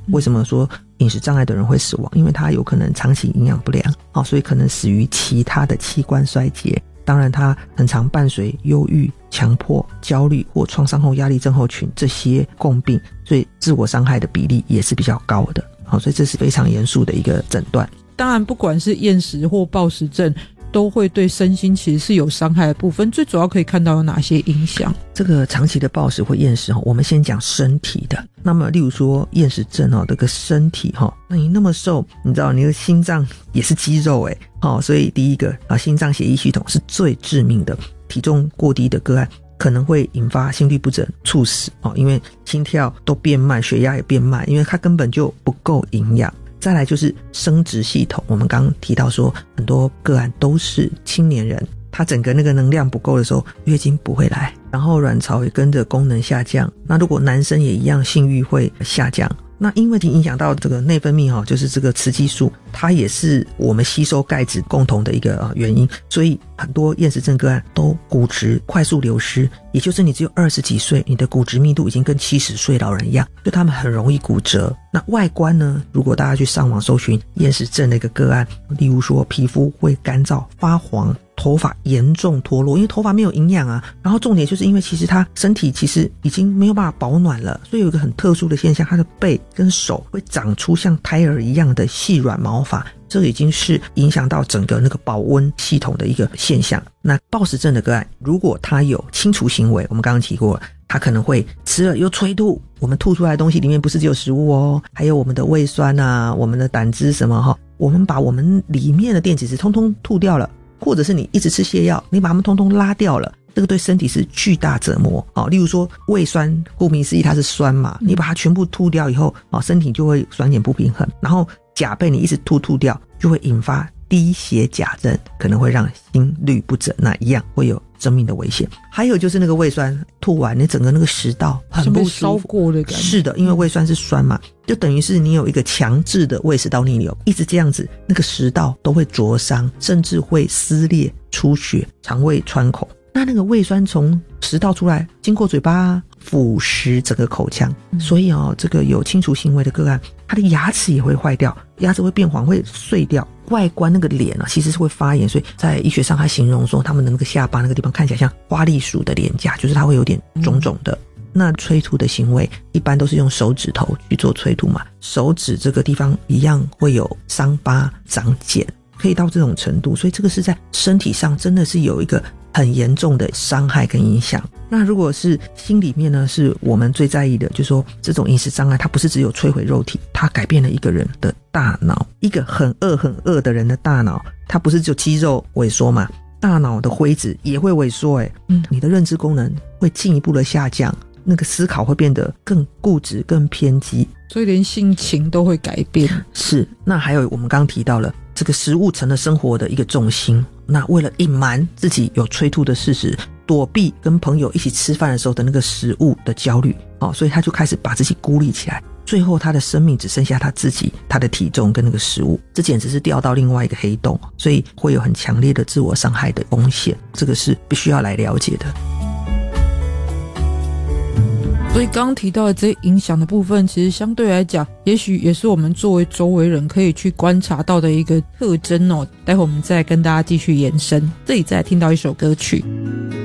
为什么说饮食障碍的人会死亡？因为他有可能长期营养不良，所以可能死于其他的器官衰竭。当然它很常伴随忧郁、强迫、焦虑或创伤后压力症候群这些共病，所以自我伤害的比例也是比较高的。所以这是非常严肃的一个诊断。 当然不管是厌食或暴食症都会对身心其实是有伤害的部分，最主要可以看到有哪些影响？这个长期的暴食或厌食，我们先讲身体的。那么例如说厌食症这个身体，那你那么瘦，你知道你的心脏也是肌肉所以第一个心脏血液系统是最致命的。体重过低的个案可能会引发心律不整、猝死，因为心跳都变慢，血压也变慢，因为它根本就不够营养。再来就是生殖系统，我们刚刚提到说很多个案都是青年人，他整个那个能量不够的时候，月经不会来，然后卵巢也跟着功能下降。那如果男生也一样，性欲会下降。那因为影响到这个内分泌就是这个雌激素，它也是我们吸收钙质共同的一个原因，所以很多厌食症个案都骨质快速流失，也就是你只有20几岁，你的骨质密度已经跟70岁老人一样，所以他们很容易骨折。那外观呢，如果大家去上网搜寻厌食症的一个个案，例如说皮肤会干燥发黄，头发严重脱落，因为头发没有营养啊。然后重点就是因为其实他身体其实已经没有办法保暖了，所以有一个很特殊的现象，他的背跟手会长出像胎儿一样的细软毛发，这已经是影响到整个那个保温系统的一个现象。那暴食症的个案，如果他有清除行为，我们刚刚提过了，他可能会吃了又催吐，我们吐出来的东西里面不是只有食物还有我们的胃酸啊，我们的胆汁什么我们把我们里面的电解质通通吐掉了，或者是你一直吃泻药，你把它们通通拉掉了，这个对身体是巨大折磨例如说胃酸，顾名思义它是酸嘛，你把它全部吐掉以后身体就会酸碱不平衡，然后钾被你一直吐掉，就会引发低血钾症，可能会让心律不整，那一样会有生命的危险。还有就是那个胃酸吐完，你整个那个食道很不舒服，烧过的感觉。 是的，因为胃酸是酸嘛，就等于是你有一个强制的胃食道逆流，一直这样子，那个食道都会灼伤，甚至会撕裂出血，肠胃穿孔。那个胃酸从食道出来，经过嘴巴腐蚀整个口腔，所以这个有清除行为的个案，他的牙齿也会坏掉，牙齿会变黄，会碎掉，外观那个脸其实是会发炎，所以在医学上还形容说他们的那个下巴那个地方看起来像花栗鼠的脸颊，就是它会有点肿肿的。那催吐的行为一般都是用手指头去做催吐嘛，手指这个地方一样会有伤疤长茧，可以到这种程度，所以这个是在身体上真的是有一个很严重的伤害跟影响。那如果是心里面呢，是我们最在意的，就是说这种饮食障碍它不是只有摧毁肉体，它改变了一个人的大脑。一个很饿的人的大脑，它不是只有肌肉萎缩嘛，大脑的灰质也会萎缩你的认知功能会进一步的下降，那个思考会变得更固执更偏激， 所以连性情都会改变。 是，那还有我们刚刚提到了这个食物成了生活的一个重心，那为了隐瞒自己有催吐的事实，躲避跟朋友一起吃饭的时候的那个食物的焦虑所以他就开始把自己孤立起来，最后他的生命只剩下他自己，他的体重跟那个食物，这简直是掉到另外一个黑洞，所以会有很强烈的自我伤害的风险，这个是必须要来了解的。 所以刚刚提到的这些影响的部分，其实相对来讲也许也是我们作为周围人可以去观察到的一个特征待会我们再跟大家继续延伸。这里再听到一首歌曲。